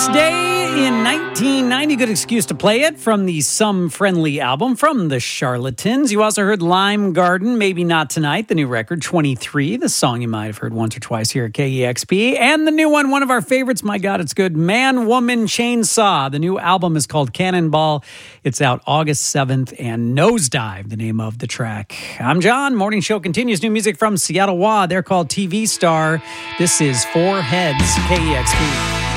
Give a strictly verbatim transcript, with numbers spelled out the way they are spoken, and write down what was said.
Day in nineteen ninety, good excuse to play it from the Some Friendly album from the Charlatans. You also heard Lime Garden, Maybe Not Tonight, the new record, twenty-three, the song you might have heard once or twice here at K E X P. And the new one, one of our favorites, my God, it's good, Man, Woman, Chainsaw. The new album is called Cannonball. It's out August seventh, and Nosedive, the name of the track. I'm John. Morning Show continues. New music from Seattle Wah. They're called T V Star. This is Four Heads, K E X P.